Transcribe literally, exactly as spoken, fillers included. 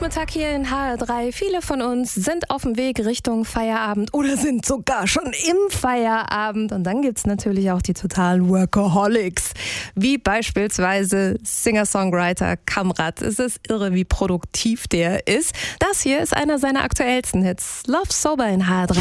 Nachmittag hier in H R drei. Viele von uns sind auf dem Weg Richtung Feierabend oder sind sogar schon im Feierabend. Und dann gibt es natürlich auch die totalen Workaholics, wie beispielsweise Singer-Songwriter Kamrat. Es ist irre, wie produktiv der ist. Das hier ist einer seiner aktuellsten Hits. Love Sober in H R drei.